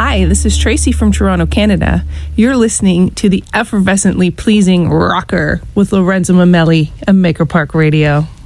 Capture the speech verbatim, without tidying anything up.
Hi, this is Tracy from Toronto, Canada. You're listening to the effervescently pleasing rocker with Lorenzo Mamelli at Maker Park Radio.